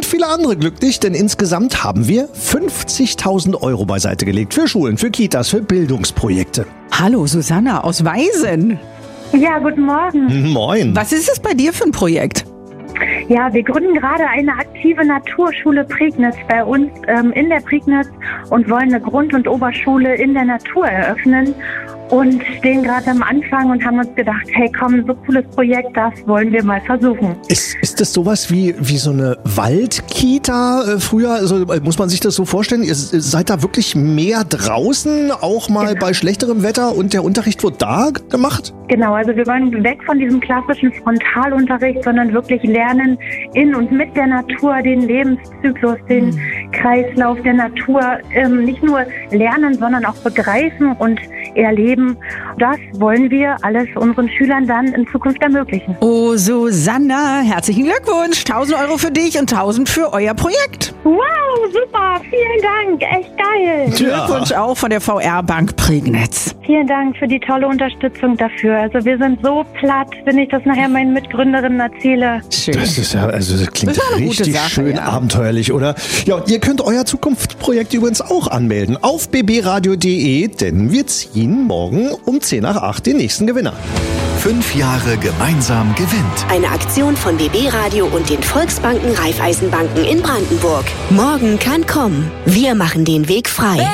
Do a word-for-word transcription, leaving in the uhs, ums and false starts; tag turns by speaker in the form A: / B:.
A: und viele andere glücklich, denn insgesamt haben wir fünfzigtausend Euro beiseite gelegt für Schulen, für Kitas, für Bildungsprojekte.
B: Hallo, Susanna aus Weisen.
C: Ja, guten Morgen.
A: Moin.
B: Was ist es bei dir für ein Projekt?
C: Ja, wir gründen gerade eine aktive Naturschule Prignitz bei uns ähm, in der Prignitz und wollen eine Grund- und Oberschule in der Natur eröffnen und stehen gerade am Anfang und haben uns gedacht, hey komm, so cooles Projekt, das wollen wir mal versuchen.
A: Ist, ist das sowas wie, wie so eine Waldkita äh, früher? Also, äh, muss man sich das so vorstellen? Ihr seid da wirklich mehr draußen, auch mal
C: Genau.
A: bei schlechterem Wetter und der Unterricht wird da gemacht?
C: Genau, also wir wollen weg von diesem klassischen Frontalunterricht, sondern wirklich lernen in und mit der Natur, den Lebenszyklus, den mhm. Kreislauf der Natur, ähm, nicht nur lernen, sondern auch begreifen und erleben. Das wollen wir alles unseren Schülern dann in Zukunft ermöglichen.
B: Oh, Susanna, herzlichen Glückwunsch. tausend Euro für dich und tausend für euer Projekt.
C: Wow, super, vielen Dank, echt geil.
A: Ja.
B: Glückwunsch auch von der V R Bank Prignitz.
C: Vielen Dank für die tolle Unterstützung dafür. Also wir sind so platt, wenn ich das nachher meinen Mitgründerinnen erzähle.
B: Schön.
A: Das ist ja, also das klingt
B: Das ist eine gute
A: richtig
B: Sache,
A: schön
B: ja.
A: abenteuerlich, oder? Ja, und ihr könnt euer Zukunftsprojekt übrigens auch anmelden auf b b radio punkt d e, denn wir ziehen morgen um zehn nach acht den nächsten Gewinner.
D: Fünf Jahre gemeinsam gewinnt.
E: Eine Aktion von B B Radio und den Volksbanken Raiffeisenbanken in Brandenburg. Morgen kann kommen. Wir machen den Weg frei.